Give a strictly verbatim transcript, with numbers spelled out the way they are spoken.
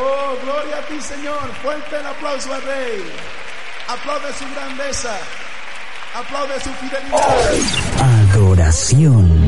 Oh, gloria a ti, Señor. Fuerte el aplauso al Rey. Aplaude su grandeza. Aplaude su fidelidad. Adoración.